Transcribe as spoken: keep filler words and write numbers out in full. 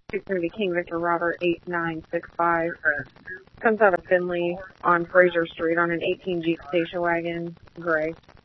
It's going to be King Victor Robert eight nine six five. Comes out of Finley on Fraser Street on an eighteen Jeep station wagon, gray.